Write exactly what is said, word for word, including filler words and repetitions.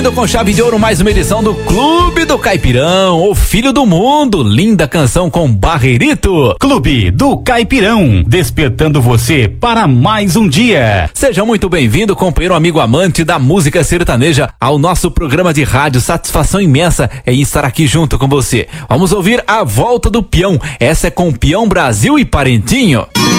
Com chave de ouro, mais uma edição do Clube do Caipirão, o filho do mundo, linda canção com Barreirito. Clube do Caipirão, despertando você para mais um dia. Seja muito bem-vindo, companheiro, amigo, amante da música sertaneja, ao nosso programa de rádio. Satisfação imensa em estar aqui junto com você. Vamos ouvir a volta do peão, essa é com Peão Brasil e Parentinho.